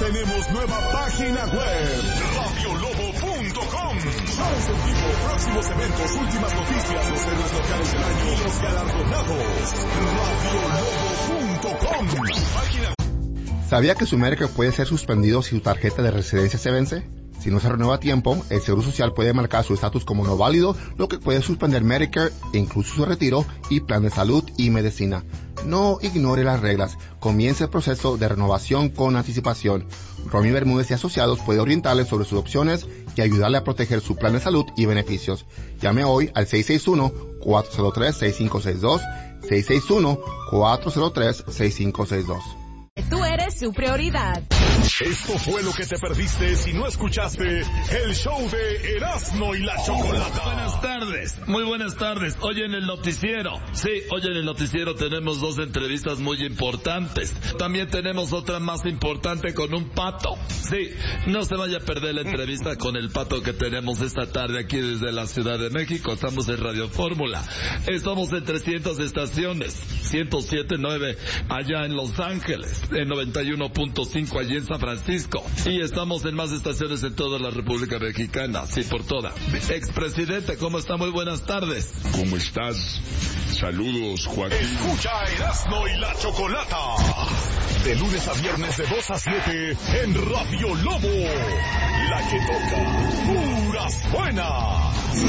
Tenemos nueva página web, radiolobo.com. Shows en vivo, próximos eventos, últimas noticias, los héroes locales del año y los galardonados. radiolobo.com. Página. ¿Sabía que su Medicare puede ser suspendido si su tarjeta de residencia se vence? Si no se renueva a tiempo, el Seguro Social puede marcar su estatus como no válido, lo que puede suspender Medicare, incluso su retiro y plan de salud y medicina. No ignore las reglas. Comience el proceso de renovación con anticipación. Romy Bermúdez y Asociados puede orientarle sobre sus opciones y ayudarle a proteger su plan de salud y beneficios. Llame hoy al 661-403-6562, 661-403-6562. Tú eres su prioridad. Esto fue lo que te perdiste si no escuchaste el show de Erasmo y la Chocolata. Buenas tardes, muy buenas tardes. Hoy en el noticiero, tenemos dos entrevistas muy importantes. También tenemos otra más importante con un pato. Sí, no se vaya a perder la entrevista con el pato que tenemos esta tarde aquí desde la Ciudad de México. Estamos en Radio Fórmula. Estamos en 300 estaciones, 107.9 allá en Los Ángeles, en 91.5 allí en San Francisco. Y estamos en más estaciones en toda la República Mexicana, sí, por toda. Expresidente, ¿cómo está? Muy buenas tardes. ¿Cómo estás? Saludos, Joaquín. Escucha a Erasmo y la Chocolata. De lunes a viernes de 2 a 7 en Radio Lobo. La que toca puras buenas.